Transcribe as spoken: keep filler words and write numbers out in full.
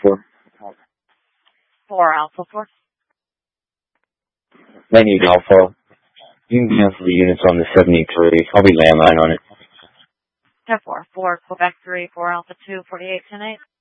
four. four Alpha four. Menu Alpha. You can cancel the units on the seventy-three. I'll be landline on it. ten four. four Quebec three, four Alpha two, forty-eight ten eight.